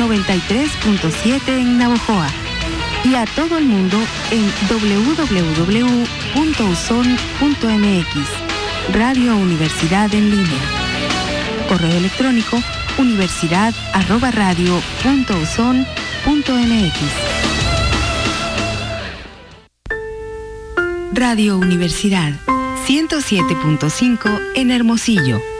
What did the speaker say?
93.7 en Navojoa y a todo el mundo en www.uson.mx. Radio Universidad en línea. Correo electrónico universidad@radio.uson.mx. Radio Universidad 107.5 en Hermosillo.